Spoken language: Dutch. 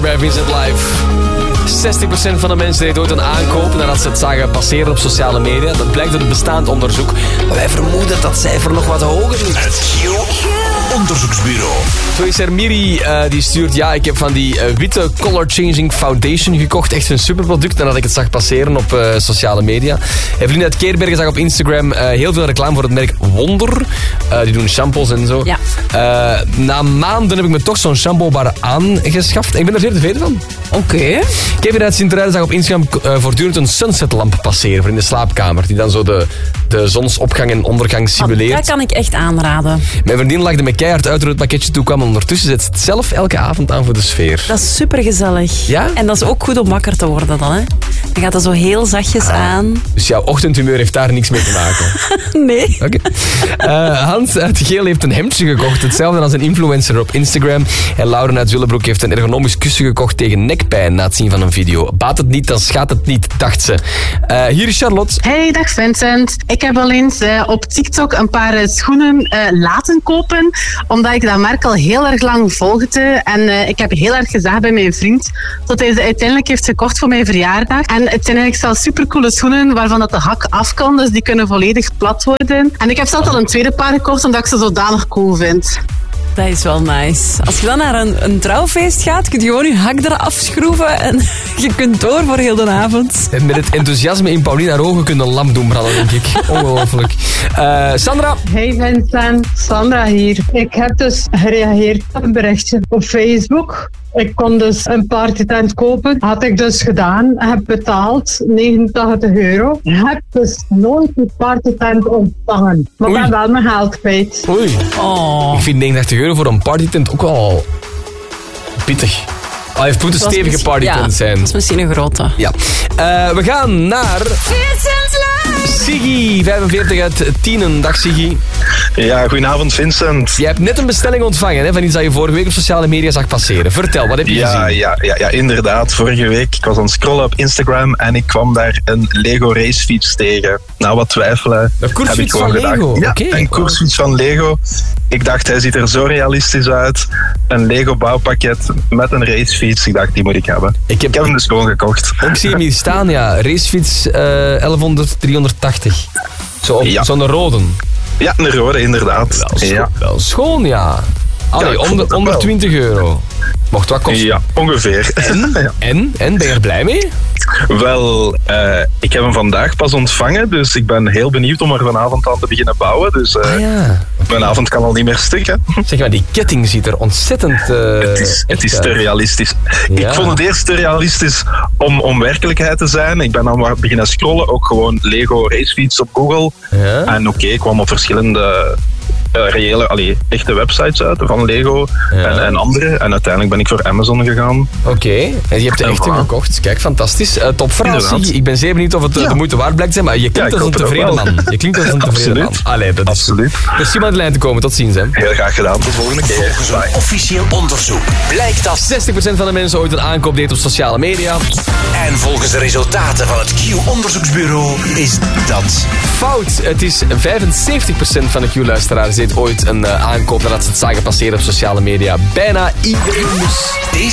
bij Vincent Live. 60% van de mensen deed ooit een aankoop nadat ze het zagen passeren op sociale media. Dat blijkt uit het bestaand onderzoek. Maar wij vermoeden dat cijfer nog wat hoger ligt. Het Q-onderzoeksbureau. Zo is er Miri, die stuurt... Ja, ik heb van die witte Color Changing Foundation gekocht. Echt een superproduct nadat ik het zag passeren op sociale media. Evelien uit Keerbergen zag op Instagram heel veel reclame voor het merk Wonder. Die doen shampoos en zo. Ja. Na maanden heb ik me toch zo'n shampoo-bar aangeschaft. Ik ben er zeer tevreden van. Oké. Kevin uit Sint-Truiden zag op Instagram voortdurend een sunsetlamp passeren voor in de slaapkamer. Die dan zo de zonsopgang en ondergang simuleert. Dat kan ik echt aanraden. Mijn vriendin lachde me keihard uit toen het pakketje toe kwam. Ondertussen zet ze het zelf elke avond aan voor de sfeer. Dat is supergezellig. Ja? En dat is ook goed om wakker te worden dan, hè? Dan gaat dat zo heel zachtjes aan. Dus jouw ochtendhumeur heeft daar niks mee te maken? Nee. Oké. Hans uit Geel heeft een hemdje gekocht. Hetzelfde als een influencer op Instagram. En Lauren uit Willebroek heeft een ergonomisch kussen gekocht tegen nekpijn na het zien van een video. Baat het niet, dan schaadt het niet, dacht ze. Hier is Charlotte. Hey, dag Vincent. Ik heb al eens op TikTok een paar schoenen laten kopen, omdat ik dat merk al heel erg lang volgde. En ik heb heel erg gezegd bij mijn vriend dat hij ze uiteindelijk heeft gekocht voor mijn verjaardag. En het zijn eigenlijk zelfs supercoole schoenen waarvan dat de hak af kan, dus die kunnen volledig plat worden. En ik heb zelfs al een tweede paar gekocht, omdat ik ze zodanig cool vind. Dat is wel nice. Als je dan naar een trouwfeest gaat, kun je gewoon je hak eraf schroeven en je kunt door voor heel de avond. En met het enthousiasme in Paulina Rogen kun je een lamp doen branden, denk ik. Ongelooflijk. Sandra. Hey Vincent, Sandra hier. Ik heb dus gereageerd op een berichtje op Facebook. Ik kon dus een partytent kopen. Had ik dus gedaan. Heb betaald €89. Heb dus nooit die partytent ontvangen. Maar ik ben wel mijn geld kwijt. Oei. Oh. Ik vind €89 voor een partytent ook wel pittig. Al heeft moeten een stevige partytent zijn. Dat is misschien een grote. Ja. We gaan naar Siggy, 45 uit Tienen. Dag Siggy. Ja, goedenavond Vincent. Je hebt net een bestelling ontvangen hè, van iets dat je vorige week op sociale media zag passeren. Vertel, wat heb je gezien? Ja, inderdaad. Vorige week, ik was aan het scrollen op Instagram en ik kwam daar een Lego racefiets tegen. Na wat twijfelen Een koersfiets heb ik gewoon van gedacht, Lego? Ja, Okay. een koersfiets van Lego. Ik dacht, hij ziet er zo realistisch uit. Een Lego bouwpakket met een racefiets. Ik dacht, die moet ik hebben. Ik heb hem dus gewoon gekocht. Ik zie hem hier staan, ja. Racefiets 1100-380. Zo'n rode. Ja, een rode, inderdaad. Wel schoon, ja. Allee, onder €20. Mocht wat kosten. Ja, ongeveer. En? Ben je er blij mee? Wel, ik heb hem vandaag pas ontvangen, dus ik ben heel benieuwd om er vanavond aan te beginnen bouwen. Dus mijn avond kan al niet meer stikken. Zeg maar, die ketting ziet er ontzettend het is te realistisch. Ja. Ik vond het eerst te realistisch om werkelijkheid te zijn. Ik ben dan maar beginnen scrollen, ook gewoon Lego racefiets op Google. Ja. En ik kwam op verschillende echte websites uit van Lego en andere. En uiteindelijk ben ik voor Amazon gegaan. Oké, en je hebt de echte gekocht. Kijk, fantastisch. Top verhaal, Siggy. Ik ben zeer benieuwd of het de moeite waard blijkt zijn, maar je klinkt als een tevreden man. Je klinkt als een tevreden man. Allee, dat is absoluut. Dus zie maar aan de lijn te komen. Tot ziens, hè. Heel graag gedaan. Tot de volgende keer. Volgens een officieel onderzoek blijkt dat 60% van de mensen ooit een aankoop deed op sociale media. En volgens de resultaten van het Q-onderzoeksbureau is dat Fout. Het is 75% van de Q-luisteraars deed ooit een aankoop nadat ze het zagen passeren op sociale media. Bijna iedereen dus.